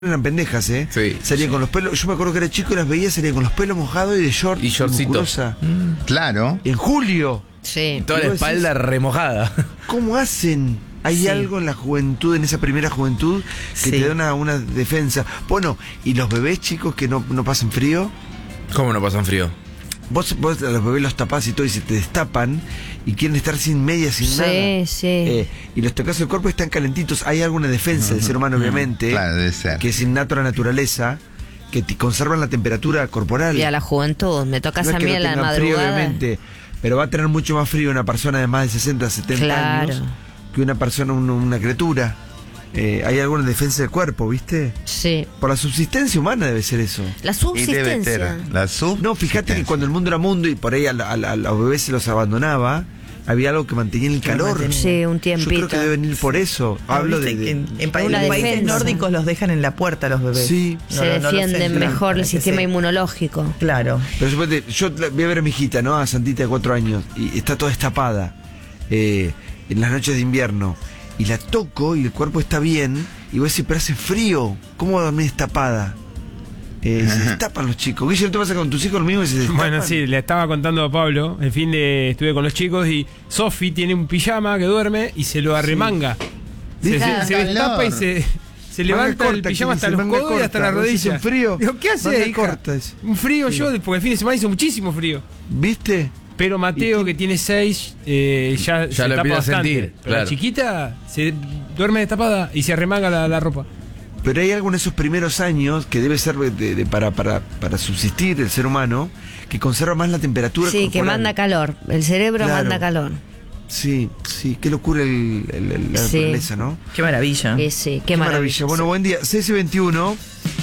Eran pendejas, Sí. Salían con los pelos. Yo me acuerdo que era chico y las veía, salían con los pelos mojados y de short. Y shortcito. musculosa. Claro. En julio. Sí. Toda Y la vos decís, espalda remojada. ¿Cómo hacen? Hay Sí. algo en la juventud, en esa primera juventud, que Sí. te da una defensa. Bueno, ¿y los bebés chicos que no pasan frío? ¿Cómo no pasan frío? Vos a los bebés los tapás y todo y se te destapan y quieren estar sin medias, sin nada. Sí. Y los tocas el cuerpo y están calentitos. Hay alguna defensa del ser humano, obviamente, Claro, debe ser. que es innato a la naturaleza, que te conservan la temperatura corporal. Y a la juventud, me tocas No es a que mí no a la tengan frío, madrugada. obviamente, pero va a tener mucho más frío una persona de más de 60, 70 Claro. años que una persona, una criatura. Hay alguna defensa del cuerpo, ¿viste? Sí. Por la subsistencia humana debe ser eso. La Y debe subsistencia. ser la No, fíjate que cuando el mundo era mundo y por ahí a los bebés se los abandonaba, había algo que mantenía el calor. mantenía. Sí, un Yo creo tiempito. que debe venir por eso. Hablo Viste de... que en Una países defensa. nórdicos los dejan en la puerta los bebés. Sí. Se defienden mejor el sistema inmunológico. inmunológico. Claro. Pero suponete, yo voy a ver a mi hijita, ¿no? A Santita de 4 años, y está toda destapada en las noches de invierno. Y la toco y el cuerpo está bien, y vos decís, pero hace frío. ¿Cómo va a dormir destapada? Se destapan los chicos. Guille, ¿no te pasa con tus hijos lo mismo que se destapan? Bueno, sí, le estaba contando a Pablo, el fin de estuve con los chicos y Sofi tiene un pijama que duerme y se lo arremanga. Se destapa y se levanta corta, el pijama hasta dice, los manga codos y hasta la corta. ¿Vos rodilla. decís un frío? Digo, ¿qué hace, Manga hija? corta, dice. Un frío Sí. yo, porque el fin de semana hizo muchísimo frío. ¿Viste? Pero Mateo, que tiene 6, ya se lo tapa empieza a bastante. sentir, Pero claro. la chiquita se duerme destapada y se arremanga la ropa. Pero hay algo en esos primeros años que debe ser para subsistir el ser humano, que conserva más la temperatura Sí, que corporal. manda calor. El cerebro Claro. manda calor. Sí, qué locura la Sí. naturaleza, ¿no? Qué maravilla. Sí, Qué maravilla. Bueno, buen día. CS21.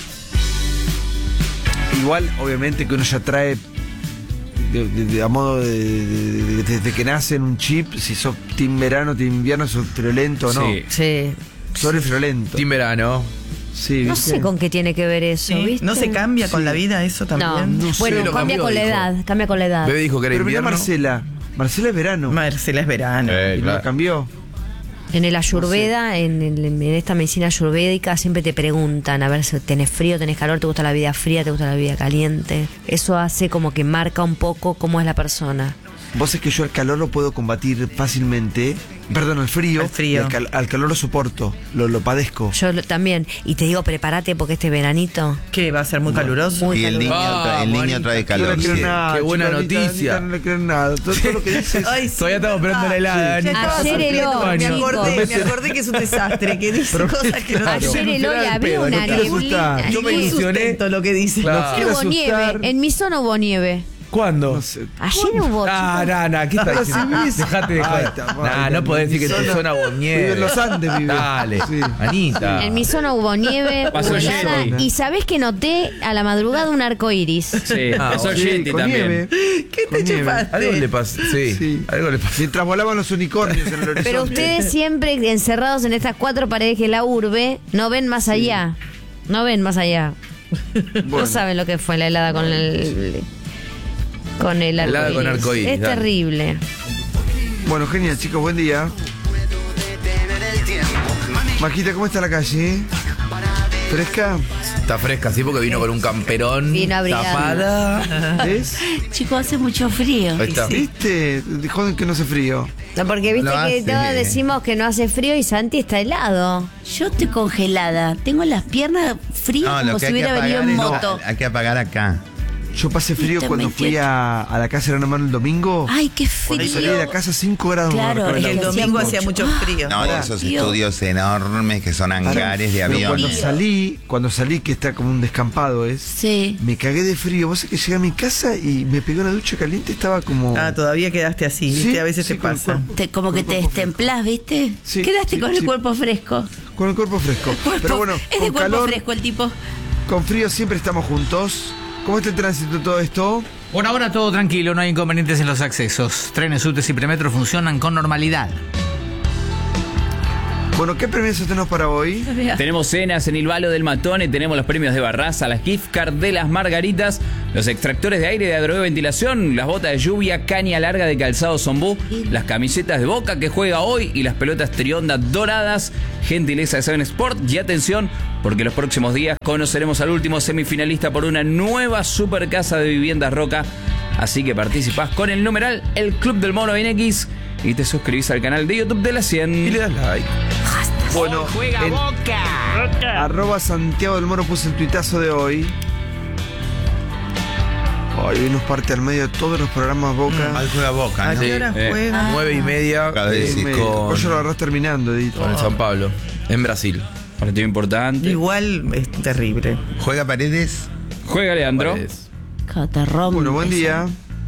Igual, obviamente, que uno ya trae a modo desde que nace en un chip, si sos team verano, team invierno, sos friolento o no. Sí. Sí. Sos friolento. Team verano. Sí, No ¿viste? sé con qué tiene que ver eso, Sí. ¿viste? ¿No se cambia con Sí. la vida eso No, también? No sé, bueno, lo cambia cambió, con la dijo. edad, cambia con la edad. Bebé dijo que era Pero mirá invierno. Marcela es verano. Marcela es verano. Y no claro. la cambió. En el ayurveda, en esta medicina ayurvédica, siempre te preguntan, a ver si tenés frío, tenés calor, te gusta la vida fría, te gusta la vida caliente. Eso hace como que marca un poco cómo es la persona. Vos es que yo al calor lo puedo combatir fácilmente. Perdón, al frío. Al frío. Y al calor lo soporto, lo padezco. Yo también. Y te digo, prepárate porque este veranito... ¿Qué? ¿Va a ser muy caluroso? Muy Y el niño, Ah, el niño Mónica, trae No calor. le creo Sí. nada. Qué buena chico, Anita, noticia. Anita, no le creo nada. Todo lo que dices. Ay, sí. Todavía estamos esperando la helada, Ya Anita. estaba Ayer el sufriendo, hoy, me chicos. acordé que es un desastre, que dice cosas que no Claro. tienen Ayer el hoy Literal, había pedo, una no quiero neblina. asustar. Yo me Tiene ilusioné. sustento lo que dice. Claro. Ayer quiero hubo nieve. asustar. En mi zona hubo nieve. ¿Cuándo? No sé. Ayer hubo... Ah, ¿qué estás diciendo? Dejate de Ay, joder. está mal. No podés decir que tu zona hubo nieve. Vive en los Andes, vive. Dale, Sí. Anita. En mi zona hubo nieve, Pasó hubo Yeti. helada, y sabés que noté a la madrugada un arco iris. Sí, Ah, eso Sí, Yeti con también. nieve. ¿Qué Con te nieve. chupaste? Algo le pasó. Sí, Sí. algo le pasó. Mientras volaban los unicornios en el horizonte. Pero ustedes siempre encerrados en estas 4 paredes que es la urbe, no ven más allá. No ven más allá. Bueno. No saben lo que fue la helada con el Helada con arcoíris. arcoíris, Es dale. terrible. Bueno, genial, chicos, buen día. Majita, ¿cómo está la calle? ¿Fresca? Está fresca, sí, porque vino con un camperón. Vino abrigado. Tapada. ¿Ves? Chico, hace mucho frío. Ahí está. ¿Viste? Joden que no hace frío. No, porque viste Lo que hace. todos decimos que no hace frío y Santi está helado. Yo estoy congelada. Tengo las piernas frías No, como lo que si hay que hubiera venido apagar en es moto. hay que apagar acá. Yo pasé frío Viste, cuando fui a la casa de Gran Hermano el domingo. Ay, qué Cuando salí de la frío. casa 5 grados. Claro, marcaba Es que el que hacía domingo hacía mucho. mucho frío. No, Pará. esos Dios. estudios enormes que son hangares de Pero avión. cuando salí, que está como un descampado Sí. me cagué de frío. Vos sabés que llegué a mi casa y me pegué una ducha caliente, estaba como... Ah, todavía quedaste así, Sí, ¿viste? A veces sí, te con el pasa. cuerpo. Como que te destemplás, ¿viste? Sí, Quedaste sí, con el sí. cuerpo fresco. Con el cuerpo fresco. Pero bueno, es de con cuerpo calor, fresco el tipo. con frío siempre estamos juntos. ¿Cómo está el tránsito todo esto? Por ahora todo tranquilo, no hay inconvenientes en los accesos. Trenes, subtes y premetro funcionan con normalidad. Bueno, ¿qué premios tenemos para hoy? Tenemos cenas en el Valo del Matone, tenemos los premios de Barraza, las gift card de las Margaritas, los extractores de aire de Adrogué Ventilación, las botas de lluvia, caña larga de calzado Zombú, las camisetas de Boca que juega hoy y las pelotas Trionda doradas, gentileza de Seven Sport. Y atención, porque los próximos días conoceremos al último semifinalista por una nueva super casa de viviendas Roca. Así que participás con el numeral El Club del Mono en X y te suscribís al canal de YouTube de la 100. Y le das like. Bueno, juega en Boca. @Santiago del Moro puse el tuitazo de hoy. Hoy nos parte al medio de todos los programas Boca. Hoy juega Boca, ¿A ¿no? qué hora juega? 9:30 Cada vez sí. Vos ya lo agarrás terminando, Edith. con el San Pablo, en Brasil. Partido importante. Igual es terrible. ¿Juega Paredes? Juega Leandro. Paredes. Catarrón. Bueno, buen día.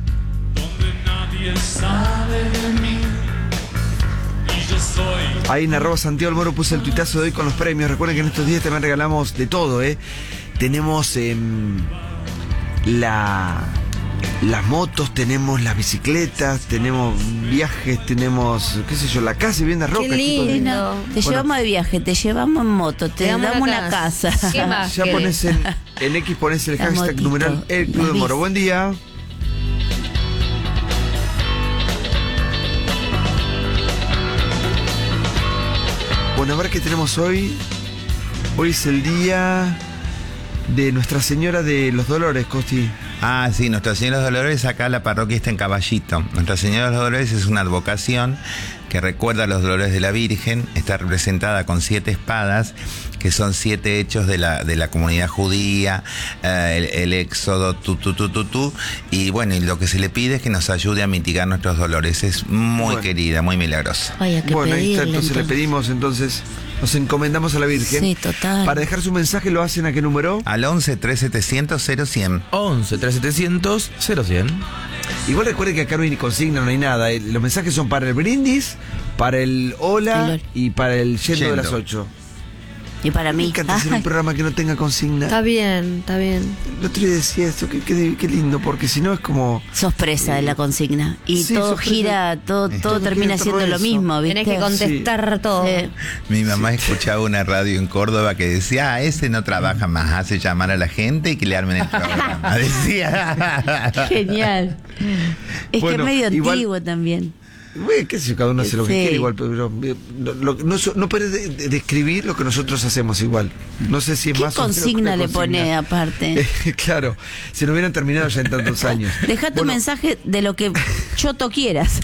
Ahí en @Santiago del Moro puse el tuitazo de hoy con los premios. Recuerden que en estos días también regalamos de todo, ¿eh? Tenemos las motos, tenemos las bicicletas, tenemos viajes, tenemos, qué sé yo, la casa y vivienda Roca. Qué lindo. No, te llevamos de viaje, te llevamos en moto, te damos una casa. ¿Qué más Ya querés? pones en X pones el La hashtag motito, numeral El Club la del Moro. bici. Buen día. Bueno, a ver qué tenemos hoy. Hoy es el día de Nuestra Señora de los Dolores, Costi. Ah, sí, Nuestra Señora de los Dolores, acá la parroquia está en Caballito. Nuestra Señora de los Dolores es una advocación que recuerda los dolores de la Virgen, está representada con 7 espadas, que son 7 hechos de la comunidad judía, el éxodo, y bueno, y lo que se le pide es que nos ayude a mitigar nuestros dolores. Es muy Bueno. querida, muy milagrosa. Ay, hay que Bueno, ahí está, pedirle, entonces le pedimos, entonces nos encomendamos a la Virgen. Sí, total. Para dejar su mensaje, ¿lo hacen a qué número? Al 11 3700 0100. 11 3700 0100. Igual recuerden que acá no hay ni consigna, no hay nada. Los mensajes son para el brindis, para el hola y para el yendo de las 8. Y para Me mí. encanta hacer un programa que no tenga consigna. Está bien, está bien. El otro día decía esto, qué lindo, porque si no es como... Sos presa de la consigna. Y Sí, todo sos presa. gira, todo termina gira siendo todo lo eso. mismo, ¿viste? Tenés que contestar todo. Sí. Mi mamá escuchaba una radio en Córdoba que decía, ese no trabaja más, hace llamar a la gente y que le armen el programa. Decía. Genial. Es Bueno, que es medio igual- antiguo también. Bueno, qué sé yo, cada uno hace lo que Sí. quiere igual, pero no puede describir lo que nosotros hacemos igual. No sé si es ¿Qué más o menos consigna que le consigna. pone aparte? Claro, si no hubieran terminado ya en tantos años. Deja tu Bueno, mensaje de lo que choto quieras.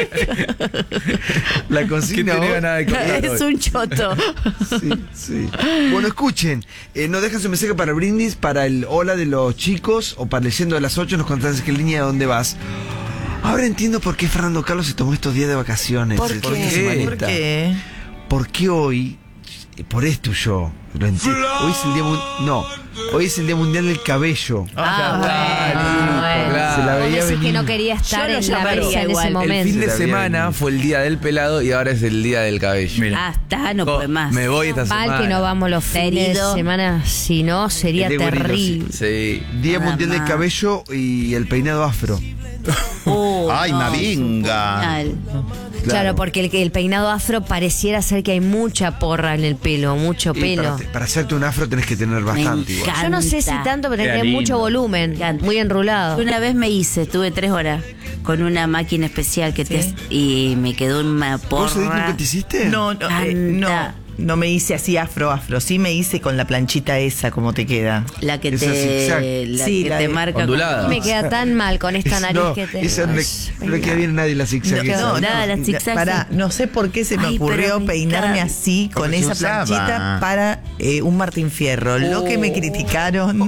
La consigna ¿Qué tenés hoy- ganas de contar Es hoy? un choto. Sí. Bueno, escuchen, nos dejan su mensaje para el brindis, para el hola de los chicos o para el yendo de las 8, nos contás qué línea de dónde vas. Ahora entiendo por qué Fernando Carlos se tomó estos días de vacaciones. ¿Por esta qué? semanita. ¿Por qué? Porque hoy, por esto yo, lo entiendo. Hoy es el día hoy es el Día Mundial del Cabello. Claro. Se la Vos veía decís que venir. no quería estar Yo lo en la llamaría mesa en igual. ese El momento. El fin de Se la veía semana venir. fue el día del pelado y ahora es el día del cabello. Mira. Ah, está, no puede más. Me voy esta semana. Mal que no vamos los fines de Herido. semana, si no sería El de gorilo, terrible. Sí. Día Nada Mundial del más. Cabello y el peinado afro. Ay, Mavinga. Genial. Claro, porque el peinado afro pareciera ser que hay mucha porra en el pelo, mucho Y pelo. para hacerte un afro tenés que tener bastante igual. Yo no sé si Canta. tanto, pero Era tiene mucho lindo. volumen, Me encanta. muy enrulado. Una vez me hice, estuve 3 horas con una máquina especial que y me quedó una ¿Vos, Edith, nunca porra. te hiciste? No, Canta. no me hice así afro. Sí me hice con la planchita esa, como te queda. La que Esa zigzag. te, Sí, que la te de- marca. ondulada. Me queda tan mal con esta nariz No, que tengo. esa no le queda bien a nadie la zigzag. esa. no, nada, la zigzag. Pará, no sé por qué se me Ay, ocurrió pero me peinarme encanta. así, con Porque se esa usaba. planchita para un Martín Fierro. Lo que me criticaron.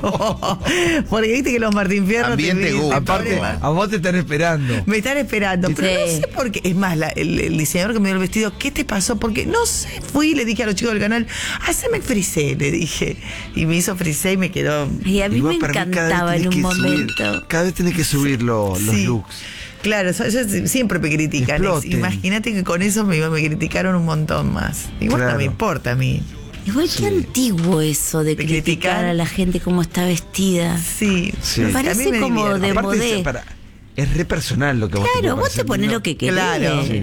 Porque viste que los Martín Fierro Ambiente Google. Aparte, a vos te están esperando. me están esperando, pero Sí. no sé por qué. Es más, el diseñador que me dio el vestido, ¿qué te pasó? Porque no sé, fui y le dije a los chicos del canal, haceme frisé, le dije. Y me hizo frisé y me quedó. Y a mí Igual me para mí cada vez encantaba en tenés un que subir- momento. cada vez tenés que subir los Sí. looks. Claro, eso siempre me critican. Exploten. Imagínate que con eso me criticaron un montón más. Igual Claro. no me importa a mí. Igual que antiguo eso de De criticar criticar. a la gente cómo está vestida. Sí, Sí. Me A mí parece me como divierte. de Aparte, modé. es re personal lo que vos te Claro, puede vos te parecer, pones ¿no? lo que querés. Claro. Sí.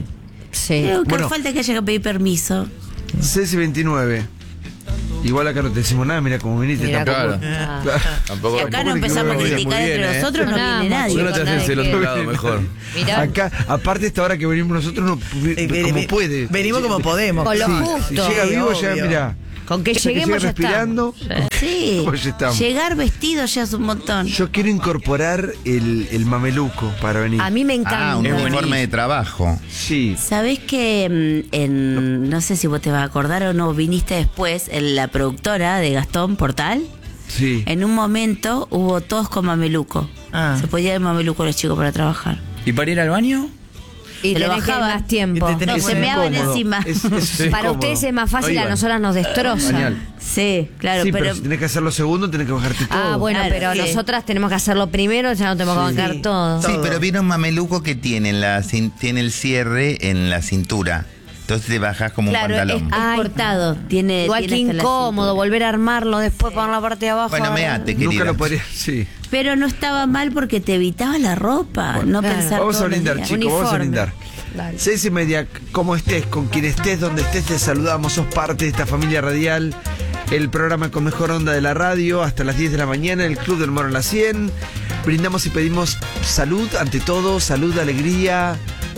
Sí. Bueno. Falta que haya que pedir permiso. Ceci 29. Igual acá no te decimos nada, mira cómo viniste. Mirá Tampoco. Claro. cómo- Tampoco. Si acá no empezamos a Muy bien, criticar muy bien, entre nosotros, no Sonamos. viene nadie. ¿Por qué no te Nadie haces el otro quiere. lado mejor? Mirá, Acá, aparte esta hora que venimos nosotros, no, como puede. Venimos como podemos. Con lo Sí, justo. si llega vivo, obvio. ya mirá. Con que Hasta lleguemos llegue ya respirando. Sí, Pues ya estamos. llegar vestido ya es un montón. Yo quiero incorporar el mameluco para venir. A mí me encanta. Un uniforme de trabajo. Sí. ¿Sabés que no sé si vos te vas a acordar o no, viniste después, en la productora de Gastón Portal? Sí. En un momento hubo todos con mameluco. Ah. Se podía ir mameluco los chicos para trabajar. ¿Y para ir al baño? Y te lo tenés que ir bajaban. más tiempo. Y te tenés No, que se ser meaban cómodo. encima. Eso es Para incómodo. ustedes es más fácil, Ahí a va. nosotras nos destroza. Genial. Sí, claro, Sí, pero, pero si tenés que hacerlo segundo, tenés que bajarte todo. Ah, bueno, Claro, pero sí. nosotras tenemos que hacerlo primero, ya no tenemos que bancar Sí. todo. Sí, Todo. pero viene un mameluco que tiene, tiene el cierre en la cintura. Entonces te bajás como claro, un es pantalón. Ay, cortado. Tiene, Igual que tiene hasta la incómodo cintura. volver a armarlo después poner la parte de abajo. Bueno, meate, Nunca querida. lo podría. Sí. Pero no estaba mal porque te evitaba la ropa, no claro. pensar Vamos a todos los brindar, días. chicos, vamos a Uniforme. brindar. Dale. 6:30, como estés, con quien estés, donde estés, te saludamos, sos parte de esta familia radial, el programa con mejor onda de la radio, hasta las 10 de la mañana, el Club del Moro en la 100. Brindamos y pedimos salud, ante todo, salud, alegría,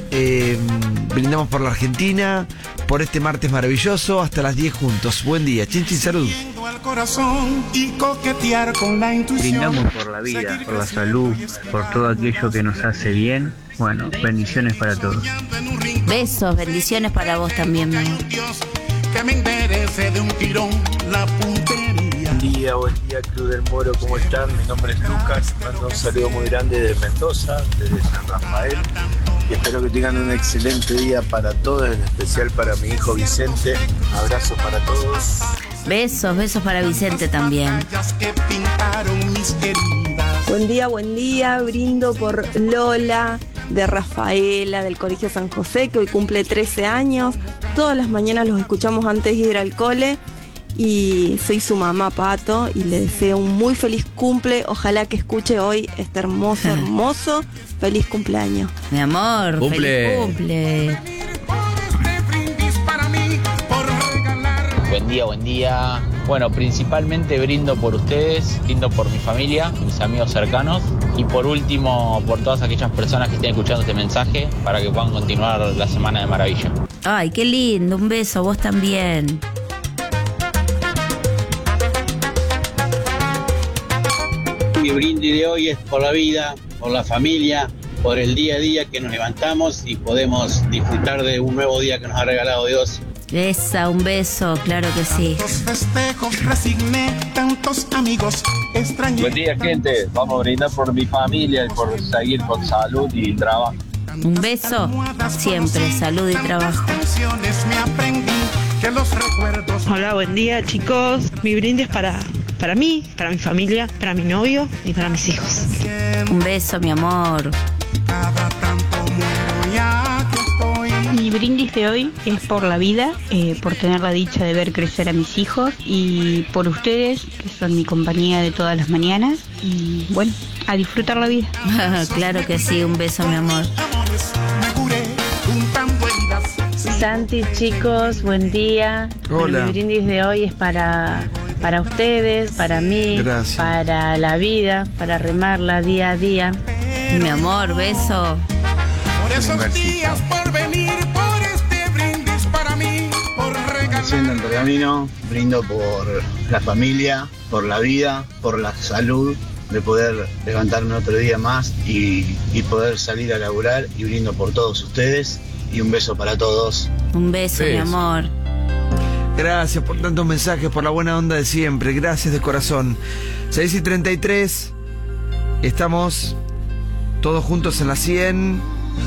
brindamos por la Argentina, por este martes maravilloso, hasta las 10 juntos. Buen día, chin chin, salud. Al corazón y coquetear con la intuición. Brindamos por la vida, por la salud, por todo aquello que nos hace bien. Bueno, bendiciones para todos. Besos, bendiciones para vos también, mi amor. Dios, que me enderece de un tirón la puntería. Buen día, Club del Moro, ¿cómo están? Mi nombre es Lucas, mando un saludo muy grande de Mendoza, desde San Rafael. Y espero que tengan un excelente día para todos, en especial para mi hijo Vicente. Abrazos para todos. Besos, besos para Vicente también. Rayas que pintaron mis heridas. Buen día, brindo por Lola, de Rafaela, del Colegio San José, que hoy cumple 13 años. Todas las mañanas los escuchamos antes de ir al cole y soy su mamá, Pato, y le deseo un muy feliz cumple. Ojalá que escuche hoy este hermoso feliz cumpleaños. Mi amor, Cumple. feliz cumple. Buen día. Bueno, principalmente brindo por ustedes, brindo por mi familia, mis amigos cercanos y por último por todas aquellas personas que estén escuchando este mensaje para que puedan continuar la semana de maravilla. Ay, qué lindo, un beso, vos también. Mi brindis de hoy es por la vida, por la familia, por el día a día que nos levantamos y podemos disfrutar de un nuevo día que nos ha regalado Dios. Esa, un beso, claro que sí. Tantos festejos resigné, tantos amigos extrañé. Buen día, gente. Vamos a brindar por mi familia y por seguir con salud y trabajo. Un beso, siempre, salud y trabajo. Canciones me aprendí que los recuerdos. Hola, buen día, chicos. Mi brindis para mí, para mi familia, para mi novio y para mis hijos. Un beso, mi amor. Cada tanto muero ya que estoy. Mi brindis de hoy es por la vida, por tener la dicha de ver crecer a mis hijos y por ustedes, que son mi compañía de todas las mañanas. Y bueno, a disfrutar la vida. Claro que sí, un beso, mi amor. Amores, me curé juntando heridas. Santi, chicos, buen día. Hola. Mi brindis de hoy es para ustedes, para mí, Gracias. para la vida, para remarla día a día. Mi amor, beso. Por esos versito. días por venir, por este brindis para mí, por Haciendo el regalar. pergamino, brindo por la familia, por la vida, por la salud, de poder levantarme otro día más y poder salir a laburar, y brindo por todos ustedes y un beso para todos. Un beso, mi Beso. amor. Gracias por tantos mensajes, por la buena onda de siempre. Gracias de corazón. 6:33. Estamos todos juntos en la 100.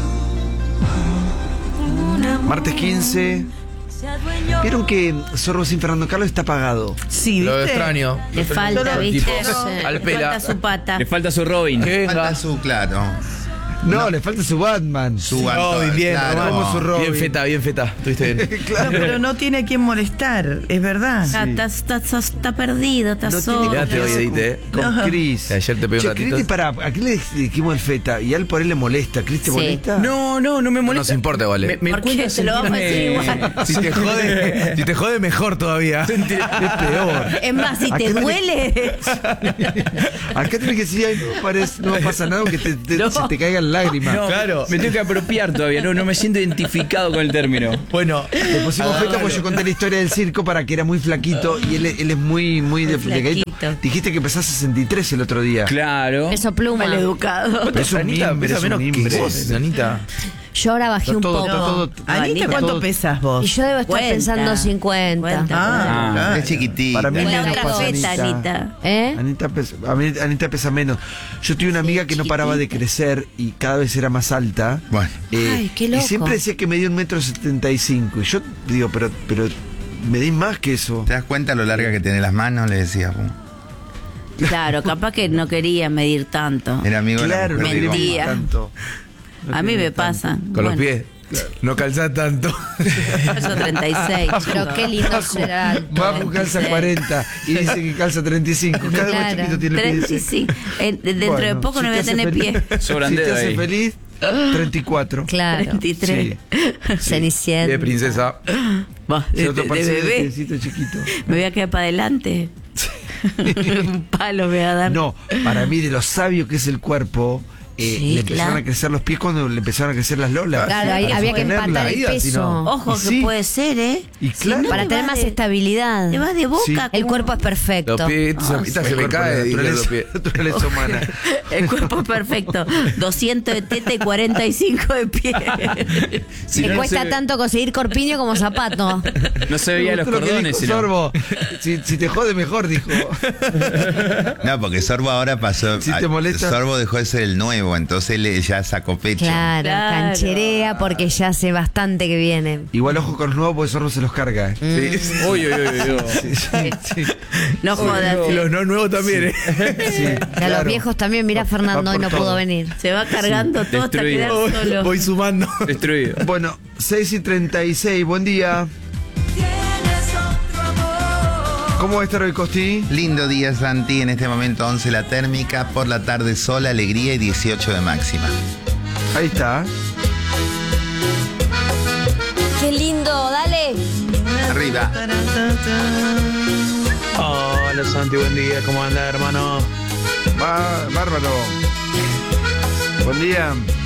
Martes 15. ¿Vieron que Sorbo sin Fernando Carlos está apagado? Sí, Lo ¿viste? extraño. Le falta, ¿viste? Al Le pela. falta su pata. Le falta su Robin. Que venga. Falta su, claro. No, le falta su Batman. Su Batman, Robin, bien, claro. Como su Robin. bien feta. Estuviste bien. No, pero no tiene a quién molestar, es verdad. Está perdido, está No solo. tiene Quédate hoy, Edith, Con Chris. Ayer te pegué un Che, ratito. Chris, pará, ¿a qué le dijimos el feta? Y a él por él le molesta. ¿Chris te Sí. molesta? No me No molesta. nos importa, vale. Me ¿Por qué? cuesta Te lo vamos a decir sentirme- igual. Si te jode, mejor todavía. Es peor. Es más, si ¿A te qué le- duele. Acá tenés que decir, ay, no pasa nada, que se te caigan lágrimas. No, Claro. Me tengo que apropiar todavía, no me siento identificado con el término. Bueno, Le pusimos feta porque yo conté la historia del circo para que era muy flaquito y él es muy delgadito. flaquito. Dijiste que pesás 63 el otro día. Claro. Peso pluma. Maleducado. Es un Anita mimbre, pesa es un menos que mimbre. vos, Anita. Yo ahora bajé Está un todo, poco. está todo. Anita, ¿cuánto todo- pesas vos? Y yo debo estar Cuenta. pensando 50. Cuenta. Ah, claro. Es chiquitita. Para mí Cuenta menos otra pasa feta, Anita. ¿Eh? Anita pesa menos. Yo tuve una amiga que no paraba de crecer y cada vez era más alta. Bueno. Ay, qué loco. Y siempre decía que medía 1,75 m. Y yo digo, pero medís más que eso. ¿Te das cuenta lo larga que tiene las manos? Le decía. Claro, capaz que no quería medir tanto. Era amigo Claro, de no la mujer de queremos Mentía. tanto. No A mí me queremos tanto. pasa. Con los Bueno, pies. No calzás tanto. Yo 36. Pero qué lindo ser alto. Bajo calza 40 y dice que calza 35. Cada Claro. chiquito tiene pie. 35. Dentro de Bueno, poco si no voy te a hace tener feliz- pie. Sobran Si te dedos hace ahí. feliz, 34. Claro. 23. Cenicienta. Bien, princesa. Bah, Se de autoparece de bebé. piecito chiquito. Me voy a quedar para adelante. Un palo me va a dar. No, para mí de lo sabio que es el cuerpo, Sí, le empezaron claro. a crecer los pies cuando le empezaron a crecer las lolas. Claro, ahí Para había que sostener empatar la el vida, si peso. no. Ojo, Y que sí. puede ser, ¿eh? Y claro. no, Para te tener va más de- estabilidad. Te vas de boca. Sí. El como- cuerpo es perfecto. Los pies, esta se me cae. La digo, los naturaleza, pies. naturaleza humana. El cuerpo es perfecto. 200 de teta y 45 de pie. Si Me no cuesta se- tanto conseguir corpiño como zapato. No se veía los Lo que cordones, dijo sino. Sorbo. Si te jode mejor, dijo. No, porque Sorbo ahora pasó. Si te molesta. Sorbo dejó de ser el nuevo, entonces él ya sacó pecho. Claro, Claro. cancherea porque ya hace bastante que viene. Igual ojo con los nuevos porque Sorbo se los carga. Sí. Uy. No jodas. Y los no nuevos también, ¿eh? Sí, Y a los claro. viejos también, mira Fernando, Va hoy por no todo. pudo venir. Se va cargando todo hasta Destruido. quedar solo. Voy sumando. Destruido. Bueno, 6:36, buen día. ¿Cómo va a estar hoy, Costi? Lindo día, Santi. En este momento 11 la térmica, por la tarde sol, alegría y 18 de máxima. Ahí está. Qué lindo, dale. Arriba. Hola Santi, buen día, ¿cómo anda hermano? Bárbaro. Buen día.